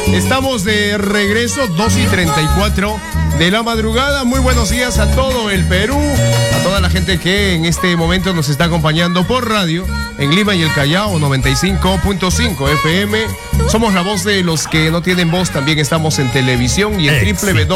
Estamos de regreso, 2:34 de la madrugada. Muy buenos días a todo el Perú, a toda la gente que en este momento nos está acompañando por radio en Lima y el Callao, 95.5 FM. Somos la voz de los que no tienen voz. También estamos en televisión y en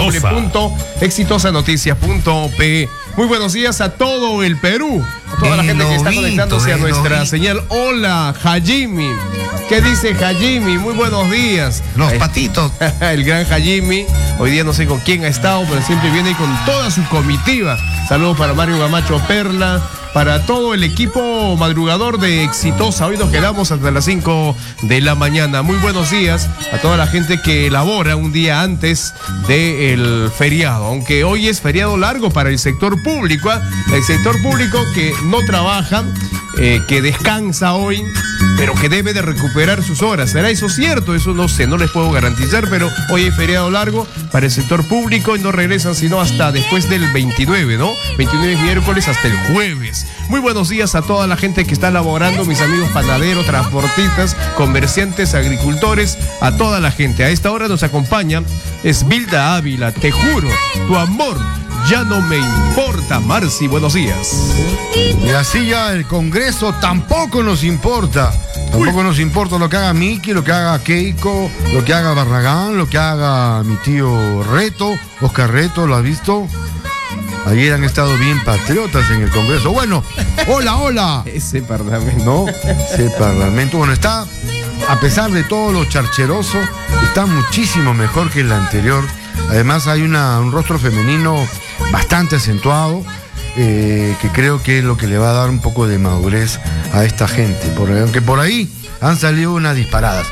www.exitosanoticias.pe. Muy buenos días a todo el Perú, a toda la gente que está conectándose a nuestra señal. Hola, Hajimi. ¿Qué dice Hajimi? Muy buenos días. Los patitos. El gran Hajimi. Hoy día no sé con quién ha estado, pero siempre viene con toda su comitiva. Saludos para Mario Gamacho Perla, para todo el equipo madrugador de Exitosa. Hoy nos quedamos hasta las 5 de la mañana. Muy buenos días a toda la gente que elabora un día antes del feriado, aunque hoy es feriado largo para el sector público, ¿eh? El sector público que no trabaja, que descansa hoy, pero que debe de recuperar sus horas. ¿Será eso cierto? Eso no sé, no les puedo garantizar, pero hoy es feriado largo para el sector público y no regresan sino hasta después del 29, ¿no? 29 miércoles hasta el jueves. Muy buenos días a toda la gente que está laborando, mis amigos panaderos, transportistas, comerciantes, agricultores, a toda la gente. A esta hora nos acompaña Esbilda Ávila. Te juro, tu amor ya no me importa. Marci, buenos días. Y así ya el Congreso tampoco nos importa. Tampoco nos importa lo que haga Miki, lo que haga Keiko, lo que haga Barragán, lo que haga mi tío Reto, Oscar Reto, ¿lo has visto? Ayer han estado bien patriotas en el Congreso. Bueno, hola. Ese parlamento. ¿No? Ese parlamento. Bueno, está, a pesar de todo lo charcheroso, está muchísimo mejor que el anterior. Además hay un rostro femenino bastante acentuado, que creo que es lo que le va a dar un poco de madurez a esta gente. Aunque por ahí han salido unas disparadas.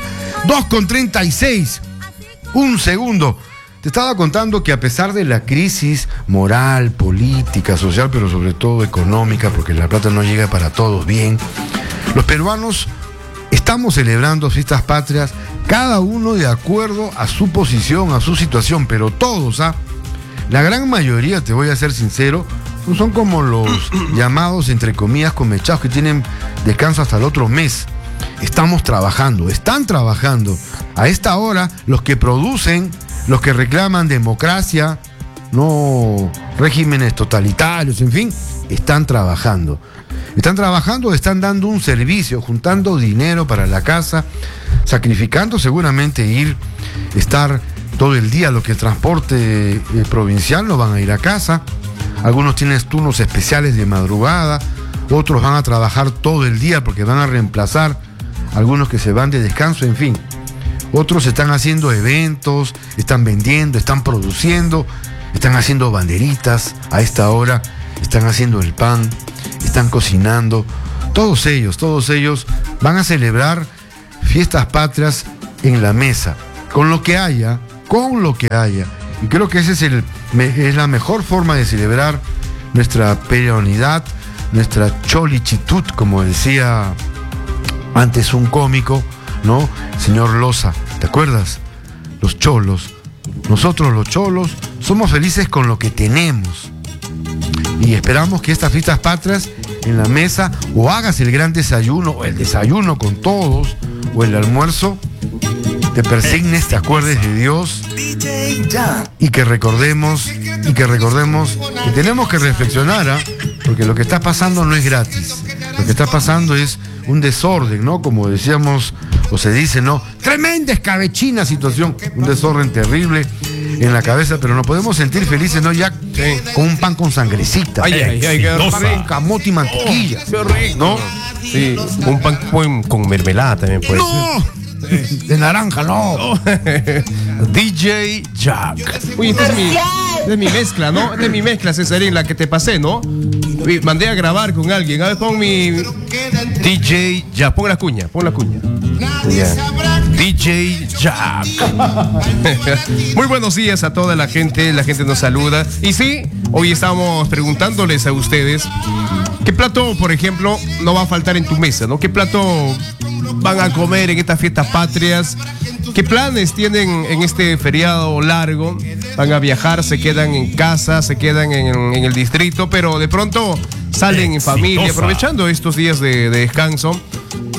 2:36. Un segundo. Te estaba contando que a pesar de la crisis moral, política, social, pero sobre todo económica, porque la plata no llega para todos bien, los peruanos estamos celebrando fiestas patrias, cada uno de acuerdo a su posición, a su situación, pero todos, la gran mayoría, te voy a ser sincero, no son como los llamados, entre comillas, comechados que tienen descanso hasta el otro mes. Están trabajando. A esta hora, los que producen, los que reclaman democracia, no regímenes totalitarios, en fin, están trabajando. Están dando un servicio, juntando dinero para la casa, sacrificando seguramente estar todo el día. Los que el transporte provincial no van a ir a casa. Algunos tienen turnos especiales de madrugada, otros van a trabajar todo el día porque van a reemplazar a algunos que se van de descanso, en fin. Otros están haciendo eventos, están vendiendo, están produciendo, están haciendo banderitas a esta hora, están haciendo el pan, están cocinando. Todos ellos van a celebrar fiestas patrias en la mesa, con lo que haya. Y creo que esa es la mejor forma de celebrar nuestra peruanidad, nuestra cholichitud, como decía antes un cómico, ¿no? Señor Loza, ¿te acuerdas? Los cholos. Nosotros los cholos somos felices con lo que tenemos. Y esperamos que estas fiestas patrias en la mesa, o hagas el gran desayuno, o el desayuno con todos, o el almuerzo, te persignes, te acuerdes de Dios, y que recordemos que tenemos que reflexionar, porque lo que está pasando no es gratis. Lo que está pasando es un desorden, ¿no? Como decíamos, o se dice, ¿no? Tremenda escabechina situación, un desorden terrible en la cabeza, pero nos podemos sentir felices, ¿no? Ya con un pan con sangrecita. Ay, un pan con camote y mantequilla. Qué rico, ¿no? Sí, un pan con mermelada también puede ser. De naranja, no. DJ Jack. Uy, esta es mi mezcla, ¿no? Esta es mi mezcla, Cesarín, la que te pasé, ¿no? Mandé a grabar con alguien. A ver, pon mi DJ Jack. Pon la cuña. Yeah. DJ Jack. Muy buenos días a toda la gente nos saluda. Y sí, hoy estamos preguntándoles a ustedes qué plato, por ejemplo, no va a faltar en tu mesa, ¿no? ¿Qué plato van a comer en estas fiestas patrias? ¿Qué planes tienen en este feriado largo? ¿Van a viajar? ¿Se quedan en casa? ¿Se quedan en el distrito? Pero de pronto salen en familia, aprovechando estos días de descanso.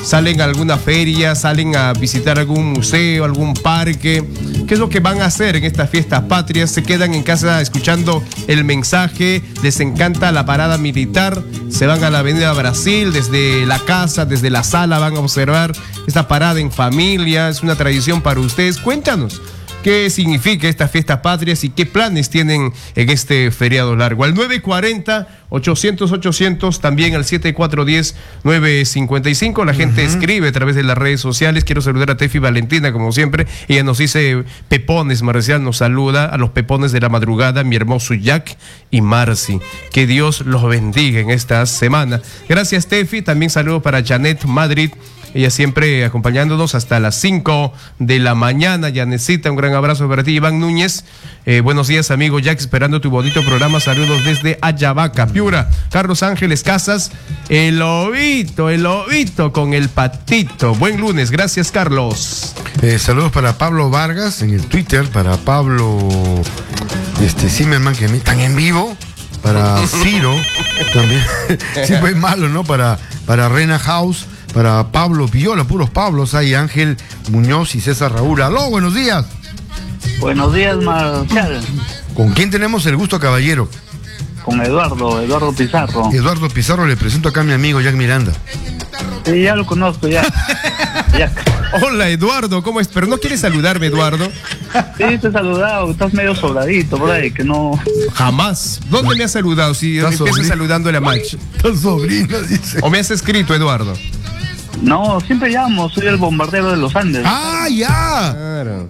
salen a alguna feria, salen a visitar algún museo, algún parque. ¿Qué es lo que van a hacer en estas fiestas patrias? ¿Se quedan en casa escuchando el mensaje? ¿Les encanta la parada militar? ¿Se van a la Avenida Brasil desde la casa, desde la sala? ¿Van a observar esta parada en familia? ¿Es una tradición para ustedes? Cuéntanos. ¿Qué significa estas fiestas patrias y qué planes tienen en este feriado largo? Al 940-800-800, también al 7410-955. La gente escribe a través de las redes sociales. Quiero saludar a Tefi Valentina, como siempre. Ella nos dice, Pepones, Marcial nos saluda a los Pepones de la madrugada, mi hermoso Jack y Marci. Que Dios los bendiga en esta semana. Gracias, Tefi. También saludo para Janet Madrid. Ella siempre acompañándonos hasta las 5 de la mañana. Yanecita, un gran abrazo para ti. Iván Núñez, buenos días, amigo Jack, esperando tu bonito programa. Saludos desde Ayabaca, Piura. Carlos Ángeles Casas, el lobito con el patito. Buen lunes, gracias, Carlos. Saludos para Pablo Vargas en el Twitter, para Pablo Zimmerman, que me están en vivo. Para Ciro, también. Sí, fue malo, ¿no? Para Rena House. Para Pablo Viola, puros Pablos, hay Ángel Muñoz y César Raúl. ¡Aló, buenos días! Buenos días, Marcial. ¿Con quién tenemos el gusto, caballero? Con Eduardo Pizarro. Eduardo Pizarro, le presento acá a mi amigo Jack Miranda. Sí, ya lo conozco, ya. Hola, Eduardo, ¿cómo es? Pero no quieres saludarme, Eduardo. Sí, te he saludado, estás medio sobradito por ahí, que no... Jamás. ¿Dónde me has saludado? Si me empiezas saludando la match. Estás sobrino, dice. ¿O me has escrito, Eduardo? No, siempre llamo, soy el bombardero de los Andes. ¡Ah, ya! Claro.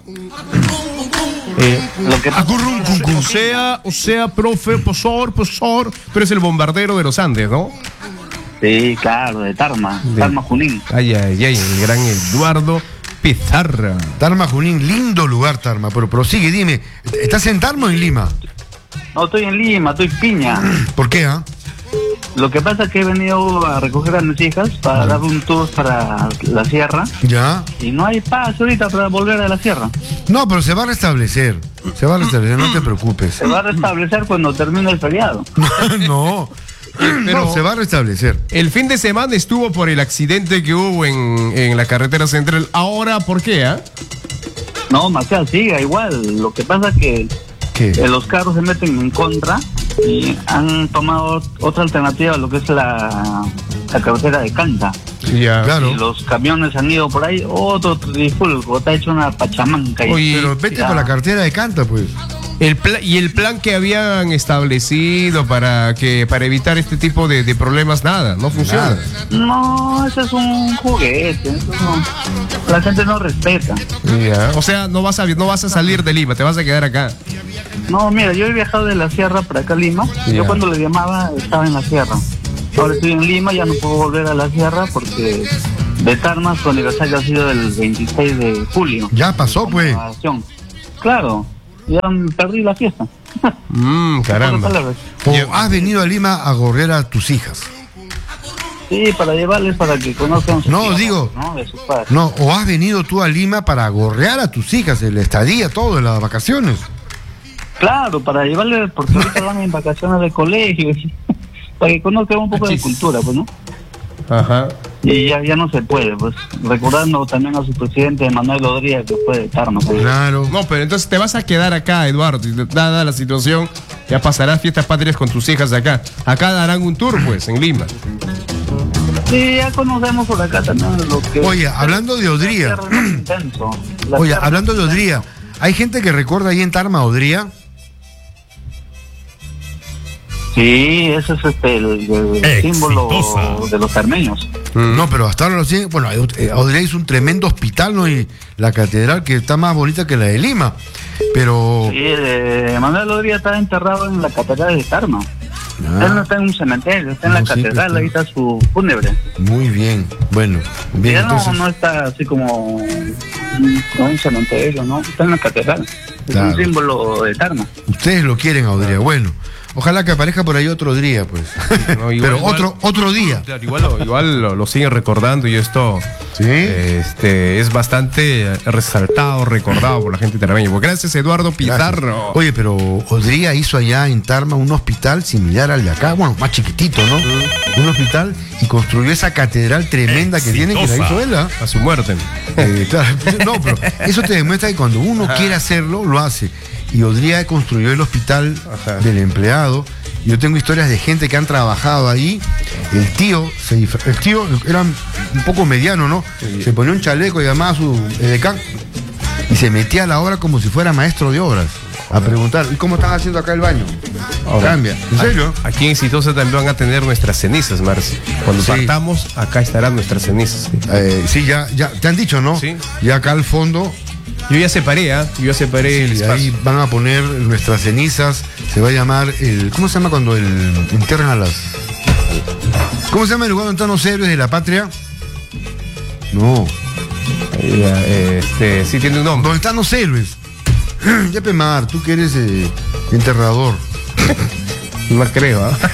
Lo que pasa O sea, profesor, tú eres el bombardero de los Andes, ¿no? Sí, claro, de Tarma Junín. Ay, el gran Eduardo Pizarro. Tarma Junín, lindo lugar, Tarma, pero prosigue, dime, ¿estás en Tarma o en Lima? No, estoy en Lima, estoy Piña. ¿Por qué, ah? Lo que pasa es que he venido a recoger a mis hijas para dar un tour para la sierra. Ya. Y no hay paz ahorita para volver a la sierra. No, pero se va a restablecer, no te preocupes. Se va a restablecer cuando termine el feriado. No, pero se va a restablecer. El fin de semana estuvo por el accidente que hubo en la carretera central. Ahora, ¿por qué, ah? No, Marcial, sigue igual. Lo que pasa es que los carros se meten en contra y han tomado otra alternativa a lo que es la carretera de Canta. Ya. Claro. Y los camiones han ido por ahí, otro trifulco, está hecho una pachamanca. Oye, pero vete por la carretera de Canta, pues. El plan que habían establecido para evitar este tipo de problemas, no funciona. No, ese es un juguete, eso no, la gente no respeta. Ya. O sea, no vas a salir de Lima, te vas a quedar acá. No, mira, yo he viajado de la sierra para acá a Lima. Yo cuando le llamaba estaba en la sierra. Ahora estoy en Lima, ya no puedo volver a la sierra porque de Tarma su aniversario ha sido el 26 de julio. Ya pasó, pues. Claro, ya perdí la fiesta. Caramba. ¿O has venido a Lima a gorrear a tus hijas? Sí, para llevarles para que conozcan sus hijos, digo, ¿no? De sus padres. No, o has venido tú a Lima para gorrear a tus hijas, el estadía, todo, las vacaciones. Claro, para llevarles, porque ahorita van en vacaciones de colegio, para que conozcan un poco de cultura, pues, ¿no? Ajá. Y ya no se puede, pues, recordando también a su presidente Manuel Odría, que fue de Tarma. Pues. Claro. No, pero entonces te vas a quedar acá, Eduardo, y dada la situación, ya pasarás fiestas patrias con tus hijas de acá. Acá darán un tour, pues, en Lima. Sí, ya conocemos por acá también lo que... Oye, hablando de Odría. Hablando de Odría, ¿hay gente que recuerda ahí en Tarma a Odría? Sí, ese es el símbolo de los armenios. No, pero hasta ahora bueno, Odría es un tremendo hospital, ¿no? Y la catedral que está más bonita que la de Lima. Pero... Sí, Manuel Odría está enterrado en la catedral de Tarma. Él no está en un cementerio, está en la catedral, ahí está su fúnebre. Muy bien, bueno. Bien, él entonces... no está así como un cementerio, ¿no? Está en la catedral. Claro. Es un símbolo de Tarma. Ustedes lo quieren a Odría, bueno. Ojalá que aparezca por ahí otro día, pues. No, Pero otro día. Claro, igual lo siguen recordando y esto ¿Sí? es bastante resaltado, recordado por la gente tarameña. Pues gracias, Eduardo Pizarro. Oye, pero Odría hizo allá en Tarma un hospital similar al de acá, bueno, más chiquitito, ¿no? Un hospital y construyó esa catedral tremenda que tiene, que la hizo él, ¿ah? A su muerte. Claro, no, pero eso te demuestra que cuando uno quiere hacerlo, lo hace. Y Odría construyó el hospital del empleado. Yo tengo historias de gente que han trabajado ahí. El tío era un poco mediano, ¿no? Sí. Se ponía un chaleco y llamaba a su edecán y se metía a la obra como si fuera maestro de obras. A preguntar, ¿y cómo están haciendo acá el baño? Ahora, cambia. ¿En serio? Aquí en Exitosa también van a tener nuestras cenizas, Marci. Cuando partamos, acá estarán nuestras cenizas. Sí, ya te han dicho, ¿no? Sí. Ya acá al fondo. Yo ya separé el espacio. Ahí van a poner nuestras cenizas. Se va a llamar ¿cómo se llama cuando enterran a las? ¿Cómo se llama el lugar donde están los héroes de la patria? No. Sí tiene un nombre. ¿Dónde están los héroes? Ya, Pemar, tú que eres enterrador. No creo, ¿eh?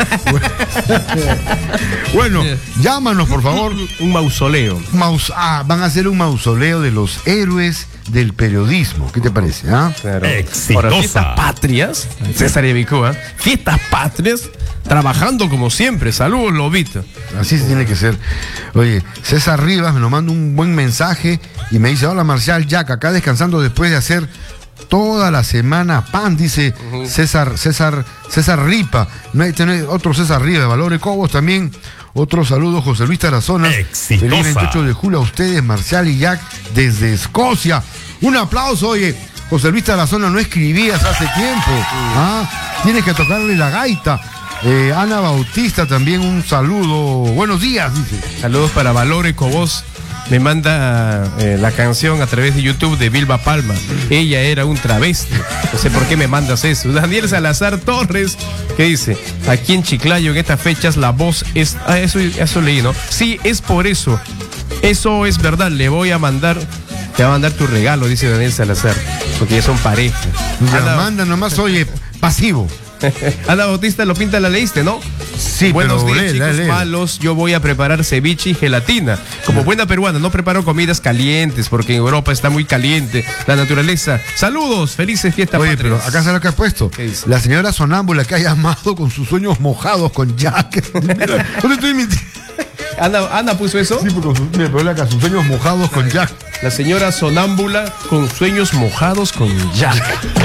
Bueno, llámanos, por favor. Un mausoleo. Van a hacer un mausoleo de los héroes del periodismo. ¿Qué te parece? Claro. Ahora, fiestas patrias, César y Vicúa, fiestas patrias, trabajando como siempre. Saludos, Lobito. Así se tiene que ser. Oye, César Rivas me lo manda un buen mensaje y me dice: hola, Marcial Jack, acá descansando después de hacer toda la semana pan, dice César Ripa. No hay otro César Ripa de Valores Cobos también. Otro saludo, José Luis Tarazona. Exitosa. Feliz 28 de julio a ustedes, Marcial y Jack, desde Escocia. Un aplauso, oye. José Luis Tarazona, no escribías hace tiempo. Tienes que tocarle la gaita. Ana Bautista también, un saludo. Buenos días, dice. Saludos para Valore Cobos. Me manda la canción a través de YouTube de Vilma Palma. Ella era un travesti. No sé por qué me mandas eso. Daniel Salazar Torres, que dice: aquí en Chiclayo en estas fechas la voz es... eso leí, ¿no? Sí, es por eso. Eso es verdad. Te va a mandar tu regalo, dice Daniel Salazar. Porque ya son pareja. Manda nomás, oye, pasivo. Ana Bautista lo pinta, la leíste, ¿no? Sí, buenos pero días, chicos malos. Yo voy a preparar ceviche y gelatina. Como buena peruana, no preparo comidas calientes porque en Europa está muy caliente la naturaleza. Saludos, felices fiestas patrias. Pero acá sabes lo que has puesto. La señora sonámbula que ha llamado con sus sueños mojados con Jack. No te estoy mintiendo. Ana puso eso. Sí, porque sus sueños mojados con Jack. La señora sonámbula con sueños mojados con Jack.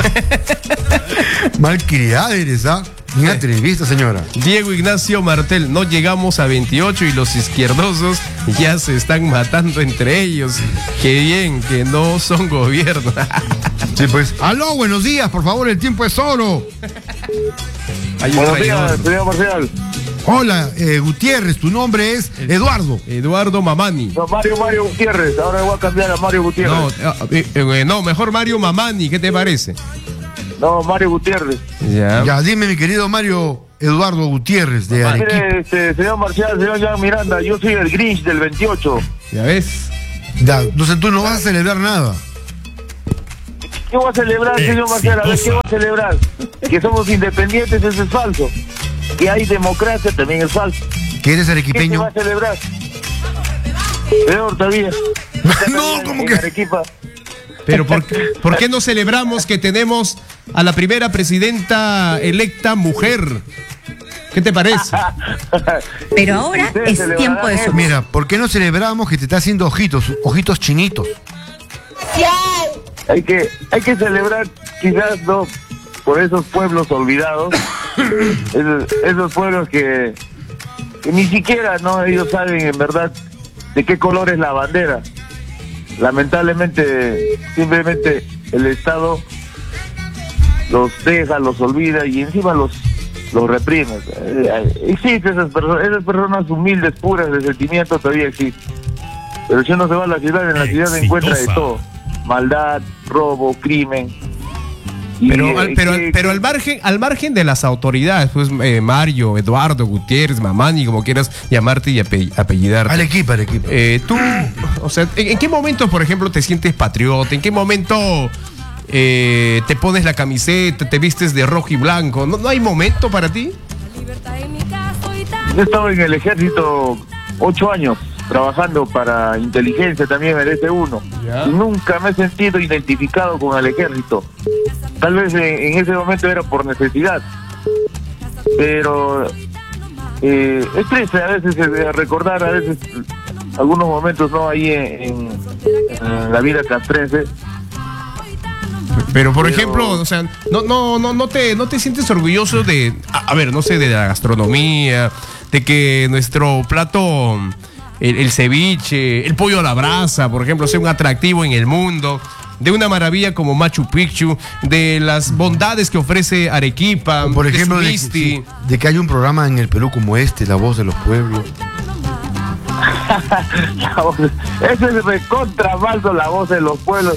Malcriada eres, Ni atrevista, señora. Diego Ignacio Martel, no llegamos a 28 y los izquierdosos ya se están matando entre ellos. Qué bien que no son gobierno. Sí, pues. Aló, buenos días, por favor, el tiempo es oro. Buenos días, señor Marcial. Hola, Gutiérrez, tu nombre es Eduardo. Eduardo Mamani. No, Mario Gutiérrez, ahora voy a cambiar a Mario Gutiérrez. No, mejor Mario Mamani, ¿qué te parece? No, Mario Gutiérrez. Ya, dime, mi querido Mario Eduardo Gutiérrez de Arequipa. Mire, señor Marcial, señor Jan Miranda, yo soy el Grinch del 28. ¿Ya ves? Ya, entonces tú no vas a celebrar nada. ¿Qué voy a celebrar, señor Marcial? A ver, ¿qué voy a celebrar? Que somos independientes, eso es falso. Que hay democracia, también es falso. ¿Que eres arequipeño? ¿Qué se va a celebrar? Peor todavía. No, ¿cómo que? Arequipa. Pero ¿por qué no celebramos que tenemos a la primera presidenta electa mujer? ¿Qué te parece? Pero ahora es tiempo de su... Mira, ¿por qué no celebramos que te está haciendo ojitos chinitos? Hay que celebrar, quizás no, por esos pueblos olvidados, esos pueblos que ni siquiera ellos saben en verdad de qué color es la bandera. Lamentablemente, simplemente el Estado los deja, los olvida y encima los reprime. Existen esas personas humildes, puras de sentimiento, todavía existen. Pero si uno se va a la ciudad, en la ciudad se encuentra de todo: maldad, robo, crimen. Pero al margen de las autoridades, pues Mario, Eduardo, Gutiérrez, Mamani, como quieras llamarte y apellidarte. Arequipa. Tú, o sea, ¿en qué momento, por ejemplo, te sientes patriota? ¿En qué momento te pones la camiseta, te vistes de rojo y blanco. ¿No hay momento para ti? Yo he estado en el ejército 8 años, trabajando para inteligencia también en el S1. Y nunca me he sentido identificado con el ejército. Tal vez en ese momento era por necesidad. Pero es triste a veces recordar algunos momentos, ¿no? Ahí en la vida castrense. Pero por ejemplo, o sea, no te sientes orgulloso de, a ver, no sé, de la gastronomía, de que nuestro plato, el ceviche, el pollo a la brasa, por ejemplo, sea un atractivo en el mundo, de una maravilla como Machu Picchu, de las bondades que ofrece Arequipa, por ejemplo, de que hay un programa en el Perú como La Voz de los Pueblos. Ese es recontra falso, La Voz de los Pueblos.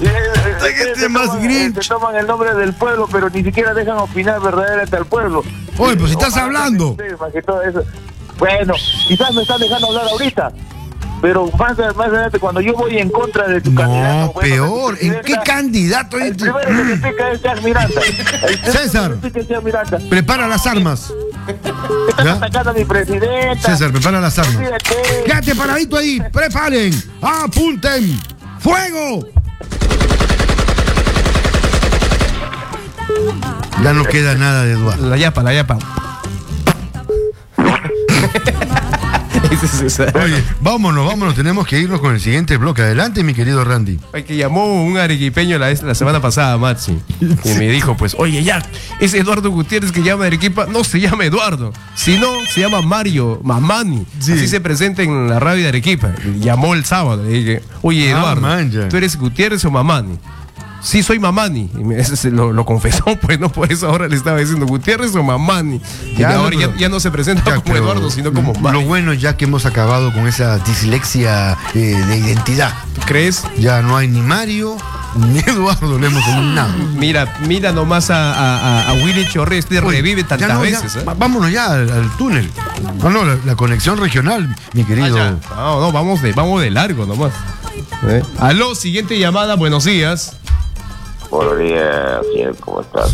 Se toman el nombre del pueblo, pero ni siquiera dejan opinar verdaderamente al pueblo. Oye, pues si estás hablando. Bueno, quizás me están dejando hablar ahorita, pero más adelante, cuando yo voy en contra de tu candidato. No, peor. ¿En qué candidato? El primero que me pica es Jack Miranda. César, prepara las armas. Están atacando a mi presidenta. César, prepara las armas. Quédate paradito ahí. Preparen. Apunten. ¡Fuego! Ya no queda nada de Eduardo. La yapa. Oye, vámonos, tenemos que irnos con el siguiente bloque. Adelante, mi querido Randy. Que llamó un arequipeño la semana pasada, Maxi, y me dijo, pues, oye, ya, ese Eduardo Gutiérrez que llama de Arequipa, no se llama Eduardo, sino se llama Mario Mamani. Sí. Así se presenta en la radio de Arequipa. Y llamó el sábado, le dije, oye, Eduardo, ¿tú eres Gutiérrez o Mamani? Sí, soy Mamani. Y ese lo confesó, pues no, por eso ahora le estaba diciendo Gutiérrez o Mamani. Y ahora ya no se presenta como Eduardo, sino como Mamani. Lo bueno ya que hemos acabado con esa dislexia de identidad. ¿Tú crees? Ya no hay ni Mario ni Eduardo, le hemos eliminado. Mira nomás a Willy Chorré, revive tantas veces. Vámonos ya al túnel. No, la conexión regional, mi querido. No, vamos de largo nomás. Aló, siguiente llamada, buenos días. Buenos días, ¿cómo estás?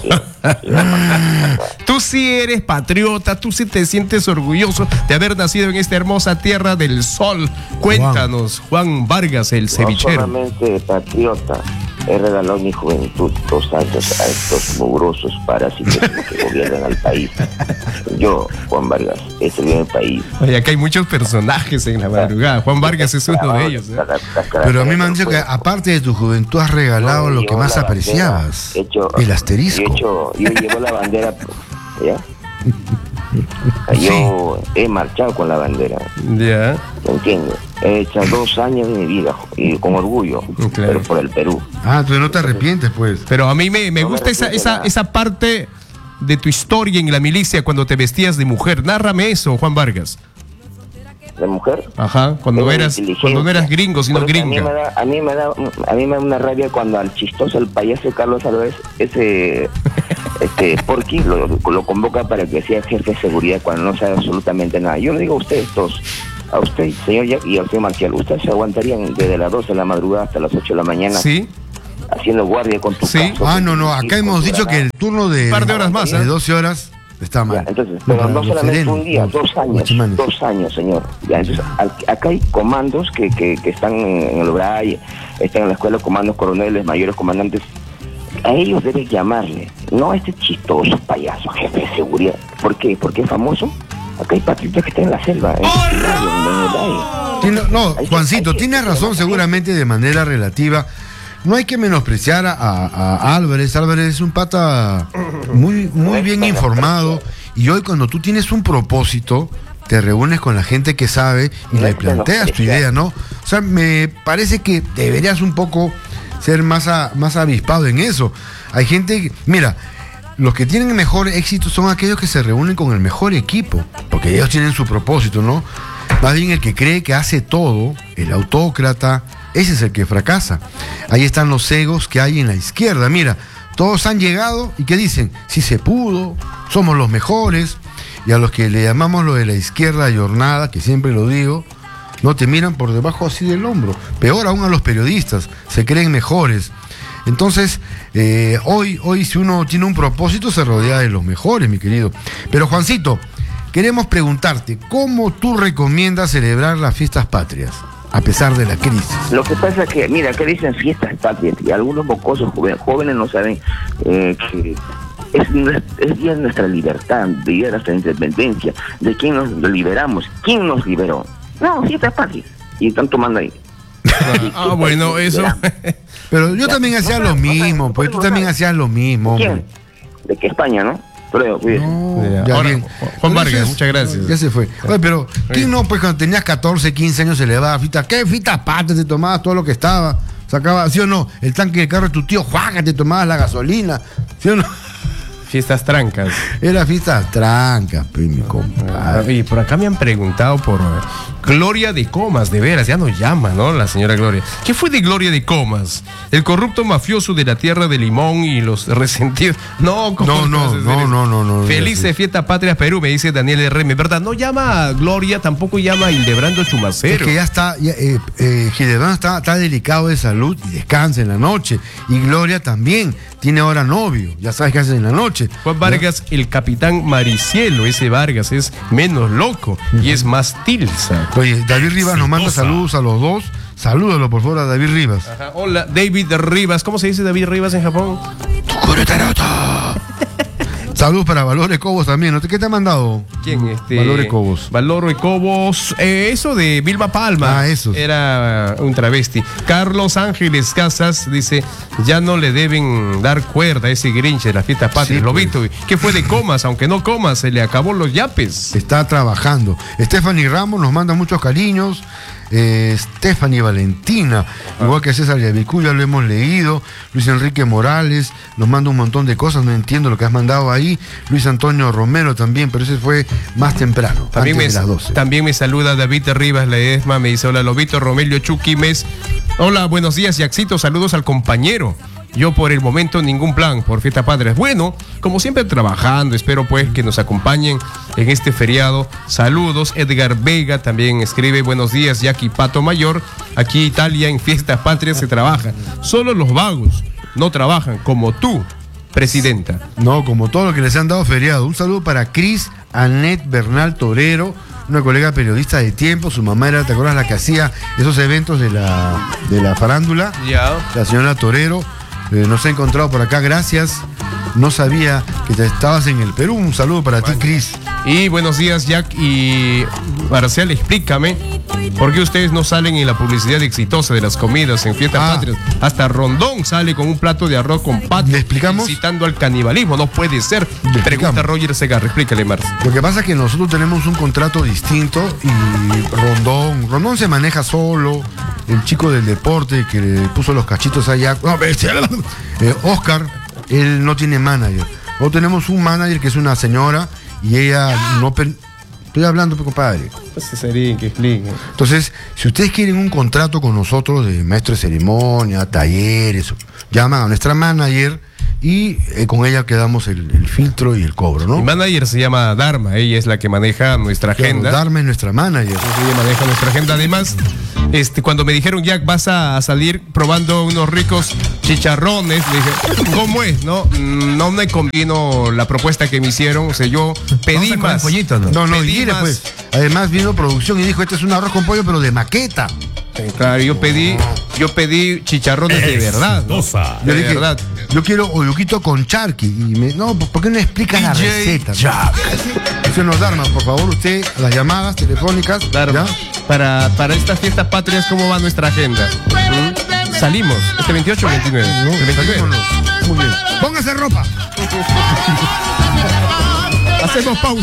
Tú sí eres patriota, tú sí te sientes orgulloso de haber nacido en esta hermosa tierra del sol. Cuéntanos, Juan Vargas, el cevichero. No solamente patriota, he regalado mi juventud 2 años a estos mugrosos parásitos que gobiernan al país. Yo, Juan Vargas, he servido el país. Oye, acá hay muchos personajes en la madrugada. Juan Vargas es uno de ellos. Pero a mí me han dicho que aparte de tu juventud has regalado lo que más apreciabas. El asterisco. Yo llevo la bandera, ¿ya? Yo he marchado con la bandera. Ya. ¿Me entiendes? He hecho 2 años de mi vida y con orgullo, claro. Pero por el Perú. Tú no te arrepientes, pues. Pero a mí me gusta esa parte de tu historia en la milicia cuando te vestías de mujer. Nárrame eso, Juan Vargas. ¿De mujer? Ajá, cuando no eras gringo, sino gringa. A mí me da una rabia cuando al chistoso, el payaso Carlos Álvarez, Porky lo convoca para que sea jefe de seguridad cuando no sabe absolutamente nada. Yo le digo a ustedes todos, a usted, señor Jack, y a usted, Marcial, ¿ustedes se aguantarían desde las 12 de la madrugada hasta las 8 de la mañana? Sí. Haciendo guardia con tu caso. No, acá hemos dicho que el turno de un par de horas más, de 12 horas está mal. Ya, entonces, pero no solamente un día, 2 años, 2 años, señor. Ya, entonces, acá hay comandos que están en el Obray, están en la escuela, comandos, coroneles, mayores comandantes. A ellos debes llamarle, no a este chistoso payaso, jefe de seguridad. ¿Por qué? Porque es famoso. Acá hay patriotas que están en la selva. Juancito, tiene razón seguramente de manera relativa. No hay que menospreciar a Álvarez. Álvarez es un pata muy bien informado. Y hoy cuando tú tienes un propósito, te reúnes con la gente que sabe y le planteas tu idea, ¿no? O sea, me parece que deberías un poco ser más avispado en eso. Hay gente, mira, los que tienen mejor éxito son aquellos que se reúnen con el mejor equipo, porque ellos tienen su propósito, ¿no? Más bien el que cree que hace todo, el autócrata, ese es el que fracasa. Ahí están los egos que hay en la izquierda. Mira, todos han llegado y ¿qué dicen? Si se pudo, somos los mejores. Y a los que le llamamos lo de la izquierda jornada, que siempre lo digo, no te miran por debajo así del hombro. Peor aún a los periodistas, se creen mejores. Entonces, hoy si uno tiene un propósito, se rodea de los mejores, mi querido. Pero Juancito, queremos preguntarte, ¿cómo tú recomiendas celebrar las fiestas patrias, a pesar de la crisis? Lo que pasa es que, mira, que dicen fiestas patrias, y algunos mocosos jóvenes no saben que es día de nuestra libertad, día de nuestra independencia, de quién nos liberamos, quién nos liberó. No, fiestas patrias, y están tomando ahí. Bueno, eso. Pero yo también hacía lo mismo, pues tú también hacías lo mismo. ¿Quién? De que España, ¿no? Creo, ya ahora, bien. Juan Vargas, muchas gracias. Ya se fue. Oye, pero ¿quién no, pues cuando tenías 14, 15 años se le daba fiesta? ¿Qué fiesta patrias? Te tomabas todo lo que estaba. Sacaba, ¿sí o no? El tanque de carro de tu tío, ¡juaga! Te tomabas la gasolina. ¿Sí o no? Fiestas trancas. Era fiestas trancas, pues, mi compadre. Y por acá me han preguntado por Gloria de Comas, de veras, ya nos llama, ¿no? La señora Gloria. ¿Qué fue de Gloria de Comas? El corrupto mafioso de la tierra de Limón y los resentidos. No. Felices fiestas patrias Perú, me dice Daniel R. ¿Verdad? No llama a Gloria, tampoco llama a Hildebrando Chumacero. Es que ya está, Hildebrando está delicado de salud y descansa en la noche. Y Gloria también tiene ahora novio, ya sabes qué hace en la noche. Juan Vargas, ¿no? El capitán Maricielo, ese Vargas es menos loco y es más tilsa. Oye, David Rivas nos manda saludos a los dos. Salúdalo, por favor, a David Rivas. Ajá. Hola, David Rivas. ¿Cómo se dice David Rivas en Japón? Saludos para Valore Cobos también. ¿No? ¿Qué te ha mandado? ¿Quién? Valore Cobos. Valore Cobos. Eso de Vilma Palma. Eso. Era un travesti. Carlos Ángeles Casas dice: ya no le deben dar cuerda a ese Grinch de las fiestas patrias. Sí, Lobito, pues. ¿qué fue de Comas? Aunque no Comas, se le acabó los yapes. Está trabajando. Stephanie Ramos nos manda muchos cariños. Stephanie Valentina, igual que César Yavicuya, lo hemos leído. Luis Enrique Morales nos manda un montón de cosas, no entiendo lo que has mandado ahí. Luis Antonio Romero también, pero ese fue más temprano, también antes de las 12. También me saluda David Rivas Ledesma, me dice: hola Lobito, Romelio Chuquimes. Hola, buenos días, Yaxito, saludos al compañero. Yo por el momento ningún plan por fiesta patrias. Bueno, como siempre trabajando, espero pues que nos acompañen en este feriado. Saludos. Edgar Vega también escribe: buenos días, Jackie Pato Mayor. Aquí Italia en fiestas patrias se trabaja. Solo los vagos no trabajan, como tú, presidenta. No, como todo lo que les han dado feriado. Un saludo para Cris Anet Bernal Torero, una colega periodista de tiempo. Su mamá era, ¿te acuerdas, la que hacía esos eventos de la farándula? Ya. La señora Torero. Nos ha encontrado por acá, gracias. No sabía que te estabas en el Perú. Un saludo para ti, Cris. Y buenos días, Jack y Marcial, explícame por qué ustedes no salen en la publicidad exitosa de las comidas en fiestas patrias. Hasta Rondón sale con un plato de arroz con pato. ¿Le explicamos? Incitando al canibalismo, no puede ser. Pregunta Roger Segarra, explícale, Marcial. Lo que pasa es que nosotros tenemos un contrato distinto y Rondón se maneja solo. El chico del deporte que le puso los cachitos allá, Oscar, él no tiene manager. O tenemos un manager que es una señora y ella no... Estoy hablando, compadre. Que explique. Entonces, si ustedes quieren un contrato con nosotros de maestro de ceremonia, talleres, llaman a nuestra manager y con ella quedamos el filtro y el cobro, ¿no? Mi manager se llama Dharma, ella es la que maneja nuestra agenda. Dharma es nuestra manager. Ella maneja nuestra agenda. Además, cuando me dijeron, Jack, vas a salir probando unos ricos chicharrones, le dije, ¿cómo es? No me convino la propuesta que me hicieron. O sea, yo pedí más. Pollito, ¿no? No, y pues, además vino producción y dijo, este es un arroz con pollo, pero de maqueta. Claro, yo pedí chicharrones de verdad, ¿no? Yo dije, verdad. Yo quiero oyuquito con charqui. Y ¿por qué no explica la receta? Eso nos Dharma, por favor, usted, las llamadas telefónicas. Dharma, para estas fiestas patrias, ¿cómo va nuestra agenda? Salimos, este 28 o 29. No, el 29. Muy bien. Póngase ropa. Hacemos pausa.